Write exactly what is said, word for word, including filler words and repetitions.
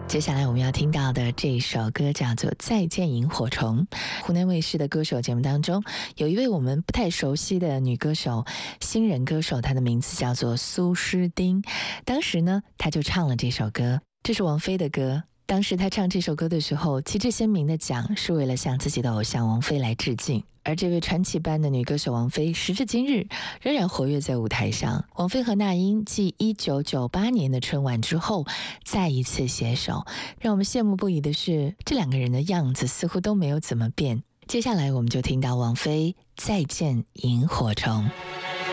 接下来我们要听到的这首歌叫做《再见萤火虫》。湖南卫视的歌手节目当中，有一位我们不太熟悉的女歌手，新人歌手，她的名字叫做苏诗丁。当时呢，她就唱了这首歌，这是王菲的歌。当时她唱这首歌的时候，旗帜鲜明的讲是为了向自己的偶像王菲来致敬。而这位传奇般的女歌手王菲，时至今日仍然活跃在舞台上。王菲和那英继一九九八年的春晚之后再一次携手，让我们羡慕不已的是，这两个人的样子似乎都没有怎么变。接下来我们就听到王菲《再见萤火虫》。